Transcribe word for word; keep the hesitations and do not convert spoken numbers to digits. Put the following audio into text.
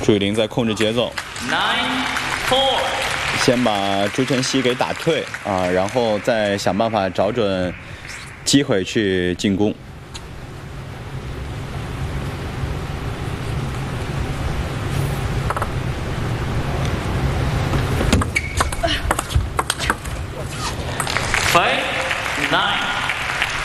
朱雨玲在控制节奏。 Nine four。 先把朱晨曦给打退啊，然后再想办法找准机会去进攻。 Five nine。